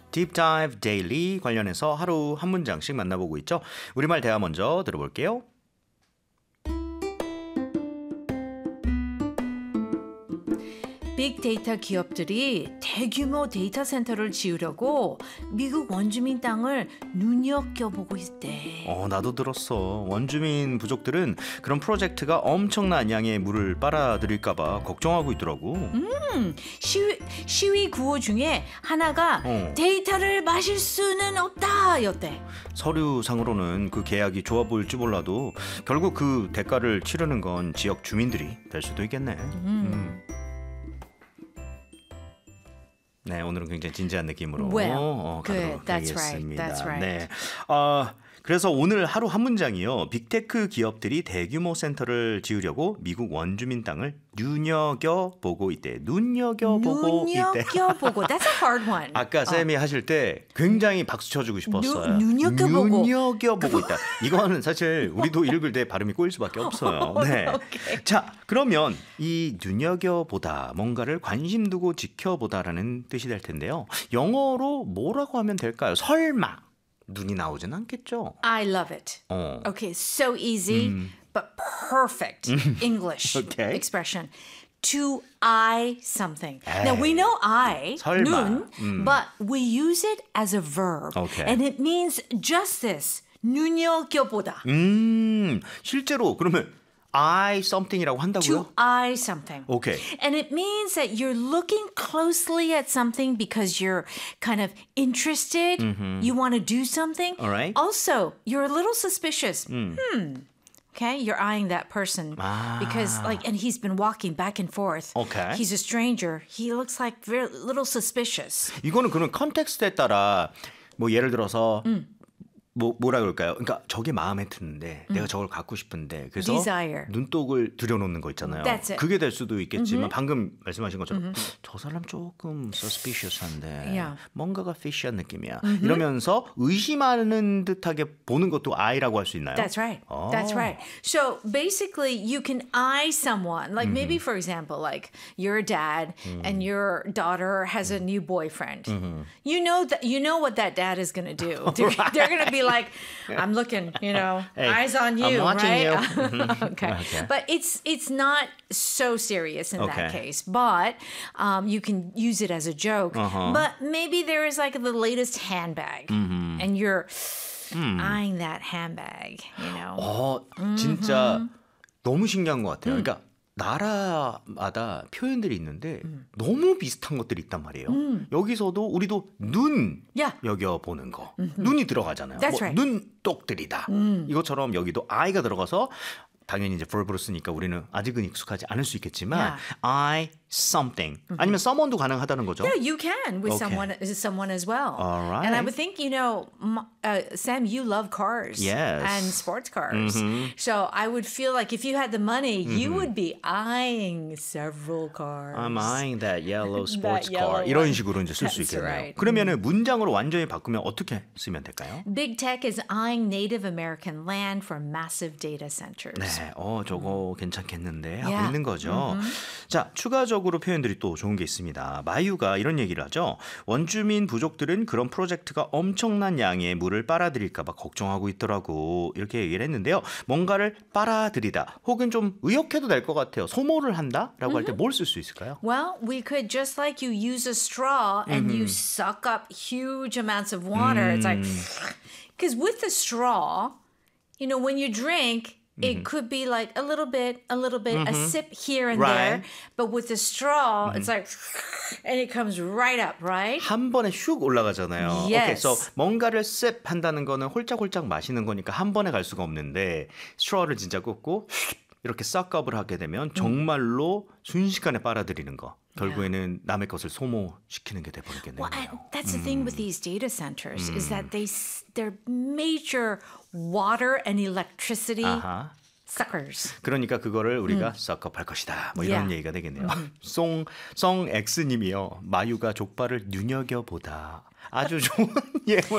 Deep Dive Daily 관련해서 하루 한 문장씩 만나보고 있죠. 우리말 대화 먼저 들어볼게요. 빅데이터 기업들이 대규모 데이터 센터를 지으려고 미국 원주민 땅을 눈여겨보고 있대. 나도 들었어. 원주민 부족들은 그런 프로젝트가 엄청난 양의 물을 빨아들일까 봐 걱정하고 있더라고. 시위 구호 중에 하나가 데이터를 마실 수는 없다 였대. 서류상으로는 그 계약이 좋아 보일지 몰라도 결국 그 대가를 치르는 건 지역 주민들이 될 수도 있겠네. 네, 오늘은 굉장히 진지한 느낌으로 Well, 가도록 good. That's 하겠습니다. right. That's right. 네, 그래서 오늘 하루 한 문장이요. 빅테크 기업들이 대규모 센터를 지으려고 미국 원주민 땅을 눈여겨보고 있대. 눈여겨보고 있대. 눈여겨보고. That's a hard one. 아까 쌤이 하실 때 굉장히 박수 쳐주고 싶었어요. 눈여겨보고. 눈여겨보고 있다. 이거는 사실 우리도 읽을 때 발음이 꼬일 수밖에 없어요. 네. Okay. 자, 그러면 이 눈여겨보다, 뭔가를 관심 두고 지켜보다라는 뜻이 될 텐데요. 영어로 뭐라고 하면 될까요? 설마 눈이 나오진 않겠죠? I love it. Okay, so easy, but perfect English Okay. expression. To eye something. Now we know eye, 설마. 눈, but we use it as a verb. Okay. And it means just this. 눈여겨보다. 실제로 그러면 eye something이라고 한다고요? To eye something. Okay. And it means that you're looking closely at something because you're kind of interested. You want to do something. All right. Also, you're a little suspicious. Okay, you're eyeing that person because and he's been walking back and forth. Okay. He's a stranger. He looks like very little suspicious. 이거는 그런 컨텍스트에 따라 뭐 예를 들어서 뭐라 그럴까요? 그러니까 저게 마음에 드는데 내가 저걸 갖고 싶은데 그래서 Desire. 눈독을 들여놓는 거 있잖아요. That's it. 그게 될 수도 있겠지만 방금 말씀하신 것처럼 저 사람 조금 suspicious한데 Yeah. 뭔가가 fishy한 느낌이야. 이러면서 의심하는 듯하게 보는 것도 eye라고 할 수 있나요? That's right. That's right. So basically, you can eye someone. Like maybe, for example, like you're a dad and your daughter has a new boyfriend. You know what that dad is going to do. They're going to be like, I'm looking, Hey, eyes on you, I'm watching right? you. Okay. Okay. But it's not so serious in Okay. that case. But you can use it as a joke. But maybe there is like the latest handbag, and you're eyeing that handbag. 진짜 너무 신기한 것 같아요. 그러니까 나라마다 표현들이 있는데 너무 비슷한 것들이 있단 말이에요. 여기서도 우리도 눈 Yeah. 여겨보는 거. 눈이 들어가잖아요. That's right. 눈독들이다. 이것처럼 여기도 eye가 들어가서 당연히 이제 verb로 쓰니까 우리는 아직은 익숙하지 않을 수 있겠지만 Yeah. eye something 아니면 someone도 가능하다는 거죠. Yeah, you can with Okay. someone as well. All right. And I would think, Sam, you love cars. Yes. And sports cars. So I would feel like if you had the money, you would be eyeing several cars. I'm eyeing that yellow sports yellow car. 이런 one. 식으로 이제 쓸 수 That's 있겠네요. right. 그러면은 문장으로 완전히 바꾸면 어떻게 쓰면 될까요? Big tech is eyeing Native American land for massive data centers. 네, 저거 괜찮겠는데 하고 Yeah. 있는 거죠. 자, 추가적으로 표현들이 또 좋은 게 있습니다. 마유가 이런 얘기를 하죠. 원주민 부족들은 그런 프로젝트가 엄청난 양의 물을 빨아들일까 봐 걱정하고 있더라고. 이렇게 얘기를 했는데요. 뭔가를 빨아들이다 혹은 좀 의역해도 될 것 같아요. 소모를 한다라고 할 때 뭘 쓸 수 있을까요? Well, we could just like you use a straw and you suck up huge amounts of water. It's like, because with the straw, when you drink, it could be like a little bit, a sip here and there. Right. But with the straw, it's like, and it comes right up, right? 한 번에 슉 올라가잖아요. Yes. Okay, so 뭔가를 sip 한다는 거는 홀짝홀짝 마시는 거니까 한 번에 갈 수가 없는데 스트로를 진짜 꽂고 이렇게 싹업을 하게 되면 정말로 순식간에 빨아들이는 거. 결국에는 남의 것을 소모시키는 게 돼버리겠네요. Well, and that's the thing with these data centers is that they're major water and electricity 아하. suckers. 그러니까 그거를 우리가 싹업할 것이다. 뭐 이런 Yeah. 얘기가 되겠네요. 송X님이요. 마유가 족발을 눈여겨보다. 아주 좋은 예문.